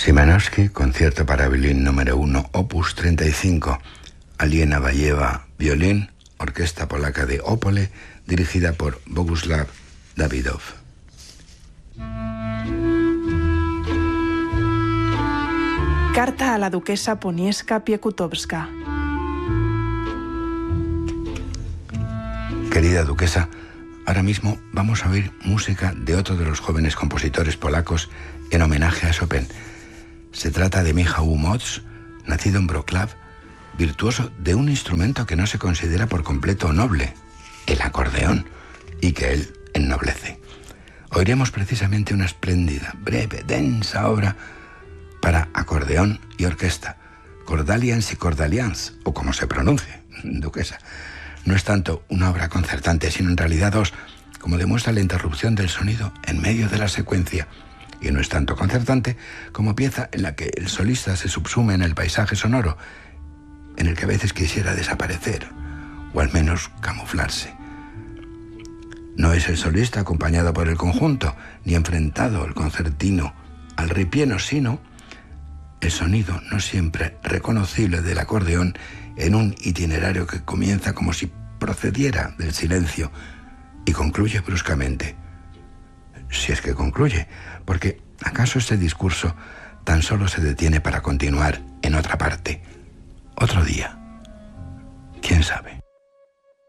Szymanowski, concierto para violín número 1, opus 35, Aliena Balleva, violín, orquesta polaca de Opole, dirigida por Bogusław Dawidow. Carta a la duquesa Poniewska Piekutowska. Querida duquesa, ahora mismo vamos a oír música de otro de los jóvenes compositores polacos en homenaje a Chopin. Se trata de Michał Moc, nacido en Wrocław, virtuoso de un instrumento que no se considera por completo noble, el acordeón, y que él ennoblece. Oiremos precisamente una espléndida, breve, densa obra para acordeón y orquesta, Cordalians y Cordalians, o como se pronuncie, duquesa. No es tanto una obra concertante, sino en realidad dos, como demuestra la interrupción del sonido en medio de la secuencia, y no es tanto concertante como pieza en la que el solista se subsume en el paisaje sonoro, en el que a veces quisiera desaparecer, o al menos camuflarse. No es el solista acompañado por el conjunto, ni enfrentado el concertino al ripieno, sino el sonido no siempre reconocible del acordeón en un itinerario que comienza como si procediera del silencio y concluye bruscamente. Si es que concluye, porque ¿acaso este discurso tan solo se detiene para continuar en otra parte, otro día? ¿Quién sabe?